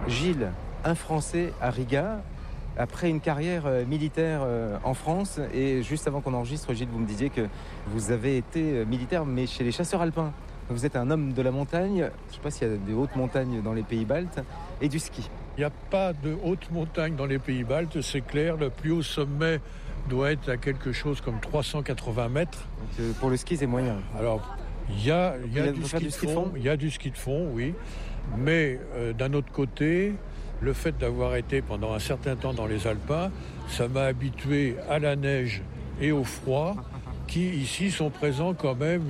Gilles, un Français à Riga, après une carrière militaire en France. Et juste avant qu'on enregistre, Gilles, vous me disiez que vous avez été militaire, mais chez les chasseurs alpins. Vous êtes un homme de la montagne. Je ne sais pas s'il y a des hautes montagnes dans les pays baltes, et du ski. Il n'y a pas de haute montagne dans les pays baltes, c'est clair. Le plus haut sommet doit être à quelque chose comme 380 mètres. Donc, pour le ski, c'est moyen. Alors, il y a du ski de fond. Il y a du ski de fond, oui. Mais d'un autre côté, le fait d'avoir été pendant un certain temps dans les Alpins, ça m'a habitué à la neige et au froid, qui ici sont présents quand même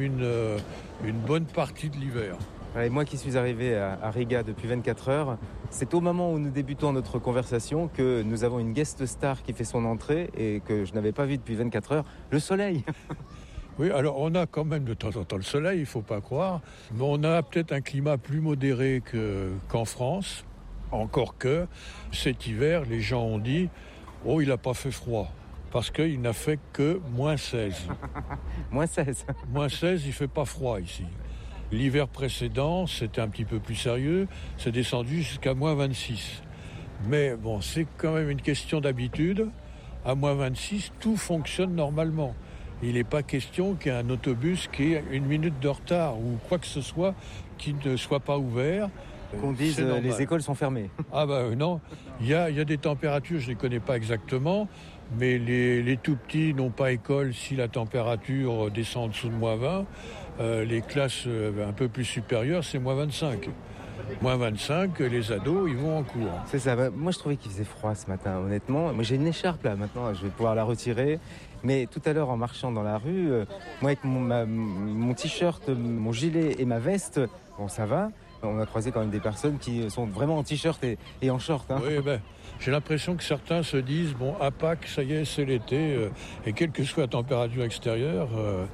une bonne partie de l'hiver. Et moi qui suis arrivé à Riga depuis 24 heures, c'est au moment où nous débutons notre conversation que nous avons une guest star qui fait son entrée et que je n'avais pas vu depuis 24 heures, le soleil. Oui, alors on a quand même de temps en temps le soleil, il ne faut pas croire, mais on a peut-être un climat plus modéré qu'en France, encore que cet hiver, les gens ont dit « Oh, il n'a pas fait froid ». Parce qu'il n'a fait que moins 16. Moins 16. Moins 16, il ne fait pas froid ici. L'hiver précédent, c'était un petit peu plus sérieux, c'est descendu jusqu'à moins 26. Mais bon, c'est quand même une question d'habitude. À moins 26, tout fonctionne normalement. Il n'est pas question qu'il y ait un autobus qui ait 1 minute de retard ou quoi que ce soit qui ne soit pas ouvert. Qu'on dise les écoles sont fermées. Ah non, il y a des températures, je ne les connais pas exactement, mais les tout petits n'ont pas école si la température descend en dessous de moins 20. Les classes un peu plus supérieures, c'est moins 25. Moins 25, les ados, ils vont en cours. C'est ça. Moi, je trouvais qu'il faisait froid ce matin, honnêtement. Moi, j'ai une écharpe là maintenant, je vais pouvoir la retirer. Mais tout à l'heure, en marchant dans la rue, moi, avec mon t-shirt, mon gilet et ma veste, bon, ça va. On a croisé quand même des personnes qui sont vraiment en t-shirt et en short. Hein. Oui, j'ai l'impression que certains se disent, bon, à Pâques, ça y est, c'est l'été, et quelle que soit la température extérieure...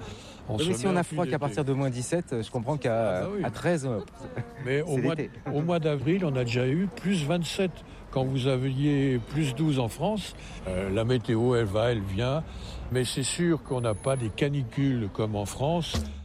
mais si on a froid qu'à partir de moins 17, je comprends qu'à 13, mais au mois d'avril, on a déjà eu plus 27. Quand vous aviez plus 12 en France, la météo, elle va, elle vient. Mais c'est sûr qu'on n'a pas des canicules comme en France.